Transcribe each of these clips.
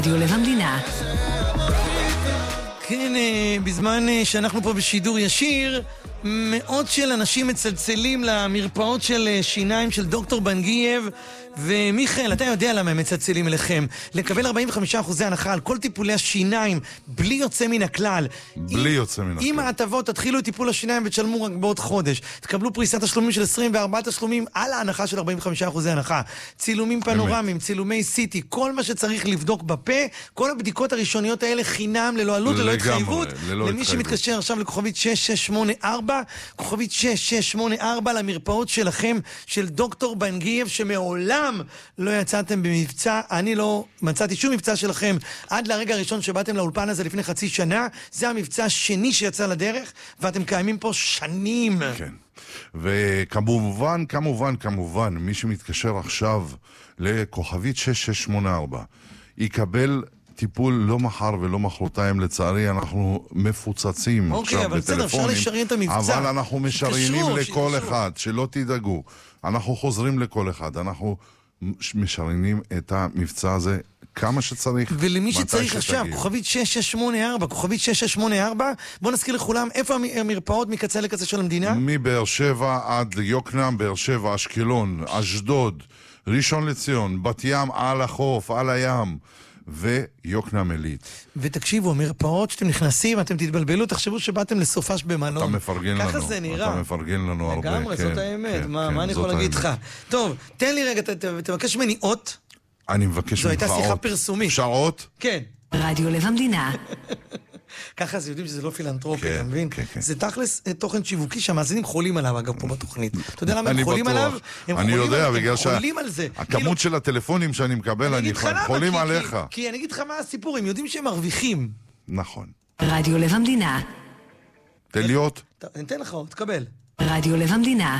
רדיו לב המדינה. כן, בזמן שאנחנו פה בשידור ישיר, מאות של אנשים מצלצלים למרפאות של שיניים של דוקטור בנגייב. ומיכאל, אתה יודע למה הם מצלצלים אליכם. לקבל 45% הנחה על כל טיפולי השיניים, בלי יוצא מן הכלל. בלי יוצא מן הכלל. עם ההטבות, תתחילו את טיפול השיניים ותשלמו רק בעוד חודש. תקבלו פריסת תשלומים של 24 תשלומים על ההנחה של 45% הנחה. צילומים פנורמיים, צילומי סיטי, כל מה שצריך לבדוק בפה, כל הבדיקות הראשוניות האלה חינם, ללא עלות, ללא התחייבות. למי שמתקשר עכשיו לכוכבית 6684, כוכבית 6684 למרפאות שלכם, של דוקטור בנגייב, שמעולם לא יצאתם במבצע. אני לא מצאתי שום מבצע שלכם עד לרגע הראשון שבאתם לאולפן הזה לפני חצי שנה. זה המבצע השני שיצא לדרך, ואתם קיימים פה שנים. כן. וכמובן, כמובן, מי שמתקשר עכשיו לכוכבית 6684 יקבל טיפול לא מחר ולא מחרתיים. לצערי אנחנו מפוצצים עכשיו אבל בסדר, אפשר לשריין את המבצע. אבל אנחנו משריינים לכל אחד, שלא תדאגו. אנחנו חוזרים לכל אחד, אנחנו משריינים את המבצע הזה כמה שצריך. ולמי שצריך עכשיו, כוכבית 6684, כוכבית 6684, בוא נזכיר לכולם, איפה המרפאות מקצה לקצה של המדינה? מבאר שבע עד ליוקנעם, באר שבע, אשקלון, אשדוד, ראשון לציון, בת ים, על החוף, על הים, ויוקנעם עילית. ותקשיבו, מרפאות שאתם נכנסים, אתם תתבלבלו, תחשבו שבאתם לסופש במלון. אתה מפרגן לנו. ככה זה נראה. אתה מפרגן לנו הרבה. לגמרי, זאת האמת. מה אני יכול להגיד לך? טוב, תן לי רגע, תבקש ממני אות. אני מבקש ממך אות. זו הייתה שיחה פרסומית. אפשר אות? כן. רדיו לב המדינה. ככה אז יודעים שזה לא פילנטרופי, כן, אתה מבין? כן, כן. זה תכלס תוכן שיווקי שהמאזינים חולים עליו, אגב, פה בתוכנית. אתה יודע למה הם חולים עליו? אני יודע, בגלל חולים על זה. הכמות של הטלפונים שאני מקבל, אני חולים עליך. כי אני אגיד לך מה הסיפור, הם יודעים שהם מרוויחים. נכון. רדיו לב המדינה. תן לי אות. אני אתן לך אות, תקבל. רדיו לב המדינה.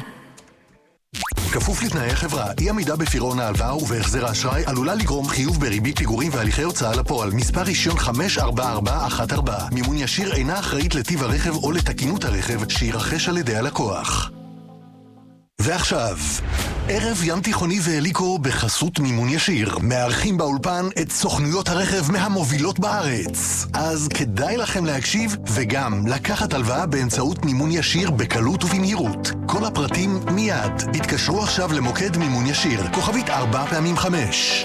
כפוף לתנאי החברה, אי עמידה בפירעון ההלוואה ובהחזר האשראי עלולה לגרום חיוב בריבית פיגורים והליכי הוצאה לפועל. מספר רישיון 54414. מימון ישיר אינה אחראית לטיב הרכב או לתקינות הרכב שירכש על ידי הלקוח. ועכשיו, ערב ים תיכוני ואליקו בחסות מימון ישיר. מארחים באולפן את סוכנויות הרכב מהמובילות בארץ. אז כדאי לכם להקשיב וגם לקחת הלוואה באמצעות מימון ישיר בקלות ובמהירות. כל הפרטים מיד. התקשרו עכשיו למוקד מימון ישיר. כוכבית 4x5.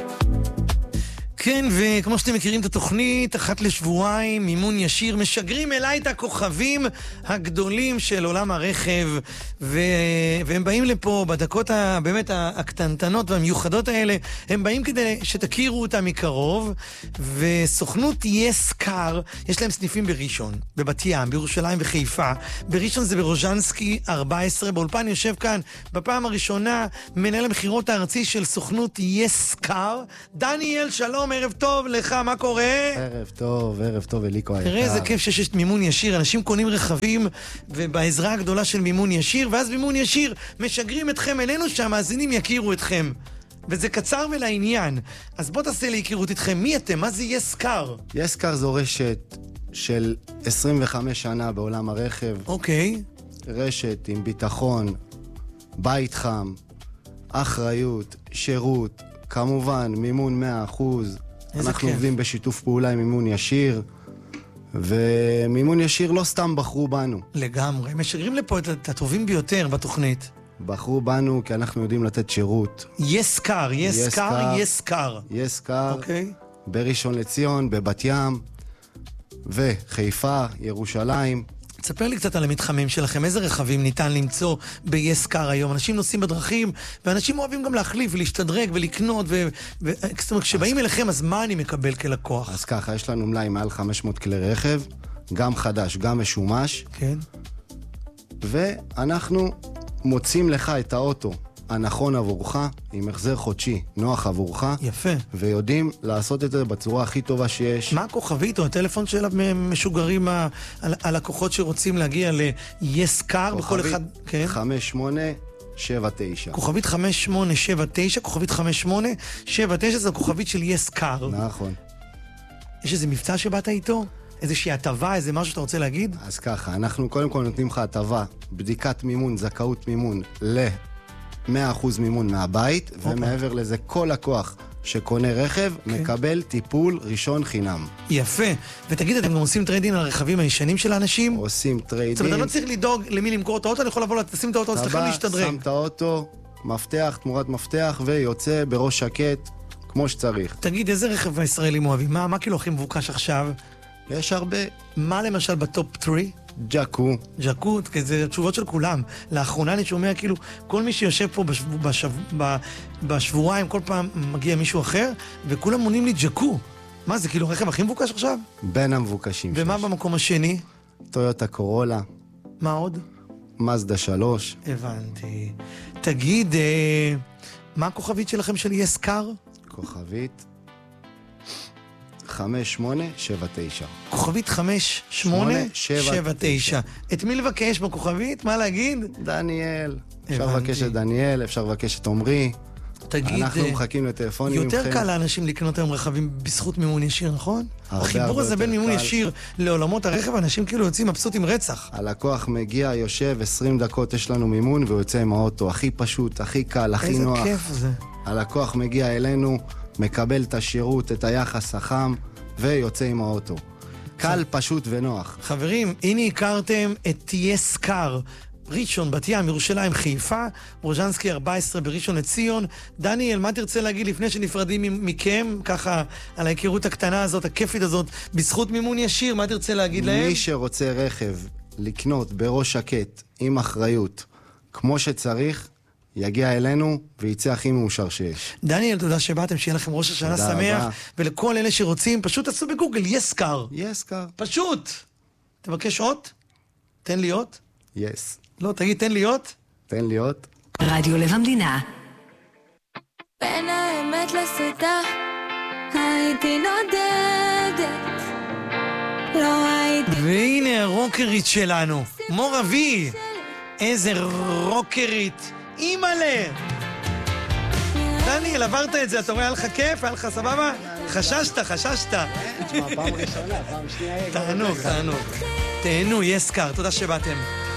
כן, וכמו שאתם מכירים את התוכנית, אחת לשבועיים, מימון ישיר, משגרים אליי את הכוכבים הגדולים של עולם הרכב, והם באים לפה בדקות באמת הקטנטנות והמיוחדות האלה, הם באים כדי שתכירו אותם מקרוב, וסוכנות יס-קאר, יש להם סניפים בראשון, בבת ים, בירושלים וחיפה, בראשון זה ברוז'נסקי 14, באולפן יושב כאן בפעם הראשונה, מנהל המחירות הארצי של סוכנות יס-קאר, דניאל, שלום, ערב טוב לך, מה קורה? ערב טוב, אליקו היקר. תראה איזה כיף שיש מימון ישיר, אנשים קונים רכבים ובעזרה הגדולה של מימון ישיר, ואז מימון ישיר משגרים אתכם אלינו שהמאזינים יכירו אתכם. וזה קצר ולעניין. אז בוא תעשה לי היכרות איתכם, מי אתם? מה זה יס-קאר? יס-קאר זו רשת של 25 שנה בעולם הרכב. אוקיי. רשת עם ביטחון, בית חם, אחריות, שירות, כמובן מימון 100%. אנחנו עובדים בשיתוף פעולה עם מימון ישיר, ומימון ישיר לא סתם בחרו בנו. לגמרי, משגרים לפה את הטובים ביותר בתוכנית. בחרו בנו כי אנחנו יודעים לתת שירות. יס-קאר, יס-קאר. יס-קאר, אוקיי. בראשון לציון, בבת ים, וחיפה, ירושלים. תספר לי קצת על המתחמים שלכם, איזה רכבים ניתן למצוא ביס-קאר היום? אנשים נוסעים בדרכים, ואנשים אוהבים גם להחליף ולהשתדרג ולקנות, זאת אומרת, כשבאים אליכם, אז מה אני מקבל כלקוח? אז ככה, יש לנו מלאי מעל 500 כלי רכב, גם חדש, גם משומש. כן. ואנחנו מוצאים לך את האוטו הנכון עבורך, עם החזר חודשי נוח עבורך. יפה. ויודעים לעשות את זה בצורה הכי טובה שיש. מה הכוכבית או הטלפון שאליו משוגרים הלקוחות שרוצים להגיע ל-יס-קאר בכל אחד? כן. 5879. כוכבית 5879, כוכבית 5879 זה הכוכבית של יס-קאר. נכון. יש איזה מבצע שבאת איתו? איזושהי הטבה, איזה משהו שאתה רוצה להגיד? אז ככה, אנחנו קודם כל נותנים לך הטבה, בדיקת מימון, זכאות מימון ל-100% מימון מהבית, ומעבר לזה כל לקוח שקונה רכב, מקבל טיפול ראשון חינם. יפה. ותגיד, אתם גם עושים טריידין על הרכבים הישנים של האנשים? עושים טריידין. זאת אומרת, אתה לא צריך לדאוג למי למכור את האוטו, אני יכול לבוא, תשים את האוטו, אצלכם להשתדרג. שם את האוטו, מפתח, תמורת מפתח, ויוצא בראש שקט, כמו שצריך. תגיד, איזה רכב הישראלים אוהבים? מה כאילו הכי מבוקש עכשיו? יש הרבה. מה למשל בטופ 3? ג'קו. ג'קו, זה תשובות של כולם. לאחרונה אני שומע כאילו, כל מי שיושב פה בשבועיים, כל פעם מגיע מישהו אחר, וכולם עונים לי ג'קו. מה, זה כאילו רכב הכי מבוקש עכשיו? בין המבוקשים. ומה במקום השני? טויוטה קורולה. מה עוד? מזדה 3. הבנתי. תגיד, מה הכוכבית שלכם של יס קאר? כוכבית 5879. כוכבית 5879. את מי לבקש בכוכבית? מה להגיד? דניאל. אפשר לבקש את דניאל, אפשר לבקש את עומרי. תגיד, אנחנו מחכים לטלפונים ממכם. יותר קל לאנשים לקנות היום רכבים בזכות מימון ישיר, נכון? החיבור הזה בין מימון ישיר לעולמות הרכב, אנשים כאילו יוצאים מבסוטים רצח. הלקוח מגיע, יושב, 20 דקות יש לנו מימון, והוא יוצא עם האוטו. הכי פשוט, הכי קל, הכי נוח. איזה כיף זה. הלקוח מגיע אלינו, מקבל את השירות, את היחס החם, ויוצא עם האוטו. קל, פשוט ונוח. חברים, הנה הכרתם את יס קאר. ראשון, בת ים, ירושלים, חיפה, רוז'נסקי 14 בראשון לציון. דניאל, מה תרצה להגיד לפני שנפרדים מכם, ככה, על ההיכרות הקטנה הזאת, הכיפית הזאת, בזכות מימון ישיר, מה תרצה להגיד להם? מי שרוצה רכב לקנות בראש שקט, עם אחריות, כמו שצריך, יגיע אלינו ויצא הכי מאושר שיש. דניאל, תודה שבאתם, שיהיה לכם ראש השנה שמח, ולכל אלה שרוצים, פשוט תעשו בגוגל, יס קאר. יס קאר. פשוט. תבקש אות? תן לי אות? יס. לא, תגיד, תן לי אות? תן לי אות. רדיו לב המדינה. בין האמת לסתה, הייתי נודדת, לא הייתי... והנה הרוקרית שלנו, מור אבי. איזה רוקרית. אימאלה. דניאל, עברת את זה, אתה רואה, היה לך כיף? היה לך סבבה? חששת. תשמע, פעם ראשונה, פעם שנייה. תענוג. תהנו, יס קאר, תודה שבאתם.